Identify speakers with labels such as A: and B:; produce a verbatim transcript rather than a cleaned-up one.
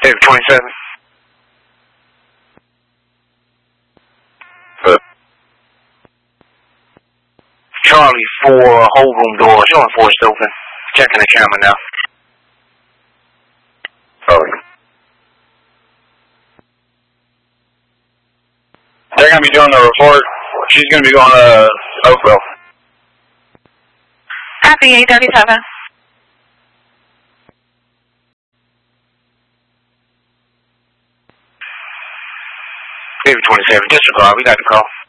A: Baby twenty-seven.
B: Uh,
A: Charlie four, whole room door, showing forced open. Checking the camera now.
B: Charlie. They're going to be doing the report. She's going to be going to Oakville.
C: Copy, eight thirty-seven.
A: Baby twenty-seven, disregard, we got the call.